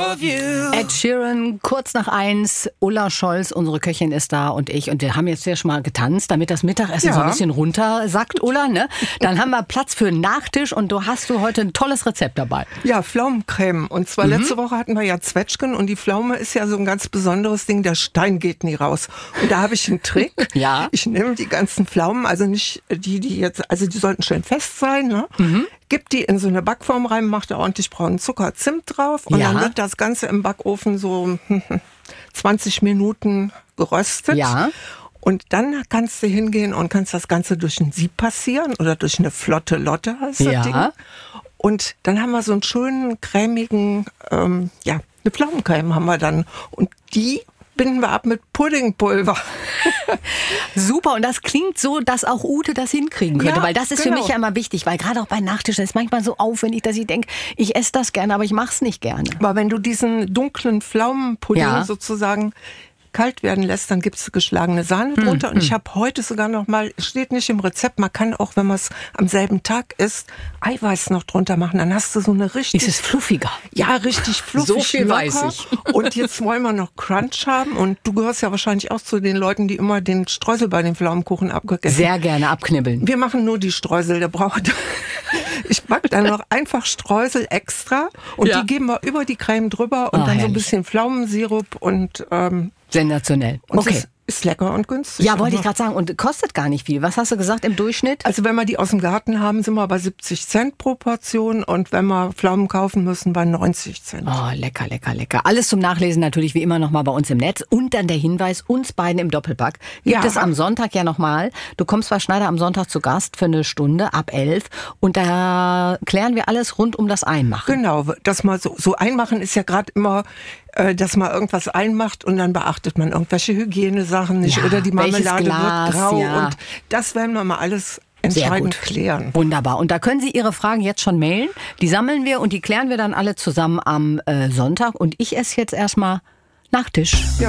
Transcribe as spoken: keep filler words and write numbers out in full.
of you. Ed Sheeran, kurz nach eins. Ulla Scholz, unsere Köchin, ist da und ich. Und wir haben jetzt ja schon mal getanzt, damit das Mittagessen Ja. so ein bisschen runter sackt, Ulla. Ne? Dann haben wir Platz für einen Nachtisch und du hast du heute ein tolles Rezept dabei. Ja, Pflaumencreme. Und zwar Mhm. letzte Woche hatten wir ja Zwetschgen und die Pflaume ist ja so ein ganz besonderes Ding. Der Stein geht nie raus. Und da habe ich einen Trick. Ja. Ich nehme die ganzen Pflaumen, also nicht die, die jetzt, also die sollten schön fest sein, ne? Mhm. Gib die in so eine Backform rein, mach da ordentlich braunen Zucker, Zimt drauf und Ja. dann wird das Ganze im Backofen so zwanzig Minuten geröstet. Ja. Und dann kannst du hingehen und kannst das Ganze durch ein Sieb passieren oder durch eine flotte Lotte heißt das Ja. Ding. Und dann haben wir so einen schönen, cremigen, ähm, ja, eine Pflaumencreme haben wir dann. Und die binden wir ab mit Puddingpulver. Super, und das klingt so, dass auch Ute das hinkriegen könnte, Ja, weil das ist genau. für mich ja immer wichtig, weil gerade auch bei Nachtischen ist manchmal so aufwendig, dass ich denke, ich esse das gerne, aber ich mache es nicht gerne. Aber wenn du diesen dunklen Pflaumenpudding Ja. sozusagen kalt werden lässt, dann gibt's geschlagene Sahne drunter. Und ich habe heute sogar noch mal, steht nicht im Rezept, man kann auch, wenn man es am selben Tag isst, Eiweiß noch drunter machen. Dann hast du so eine richtig... Ist es fluffiger? Ja, richtig fluffig. So viel locker. weiß ich. Und jetzt wollen wir noch Crunch haben. Und du gehörst ja wahrscheinlich auch zu den Leuten, die immer den Streusel bei den Pflaumenkuchen abgegessen haben. Sehr gerne abknibbeln. Wir machen nur die Streusel. Der braucht. Ich backe dann noch einfach Streusel extra und Ja. die geben wir über die Creme drüber und Ah, dann so ein herrlich. bisschen Pflaumensirup und, ähm, Sensationell. und Okay. es ist lecker und günstig. Ja, wollte ich gerade sagen. Und kostet gar nicht viel. Was hast du gesagt im Durchschnitt? Also wenn wir die aus dem Garten haben, sind wir bei siebzig Cent pro Portion und wenn wir Pflaumen kaufen müssen, bei neunzig Cent. Oh, lecker, lecker, lecker. Alles zum Nachlesen natürlich wie immer nochmal bei uns im Netz. Und dann der Hinweis, uns beiden im Doppelpack gibt Ja. es am Sonntag ja nochmal. Du kommst bei Schneider am Sonntag zu Gast für eine Stunde ab elf. Und da klären wir alles rund um das Einmachen. Genau, das mal so, so einmachen ist ja gerade immer, äh, dass man irgendwas einmacht und dann beachtet man irgendwelche Hygienesachen nicht Ja, oder die welches Marmelade Glas, wird grau ja. und das werden wir mal alles Sehr entscheidend gut. klären. Wunderbar. Und da können Sie Ihre Fragen jetzt schon mailen. Die sammeln wir und die klären wir dann alle zusammen am äh, Sonntag. Und ich esse jetzt erstmal Nachtisch. Ja,